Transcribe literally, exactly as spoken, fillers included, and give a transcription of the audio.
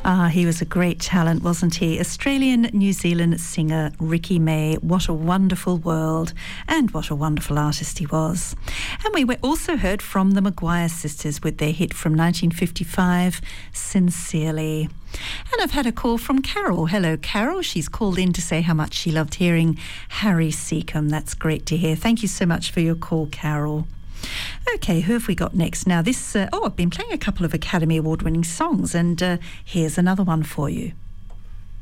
Ah, he was a great talent, wasn't he? Australian New Zealand singer Ricky May. What a wonderful world, and what a wonderful artist he was. And we also heard from the Maguire sisters with their hit from nineteen fifty-five, Sincerely. And I've had a call from Carol. Hello, Carol. She's called in to say how much she loved hearing Harry Seacombe. That's great to hear. Thank you so much for your call, Carol. Okay, who have we got next? Now this, uh, oh, I've been playing a couple of Academy Award winning songs, and uh, here's another one for you.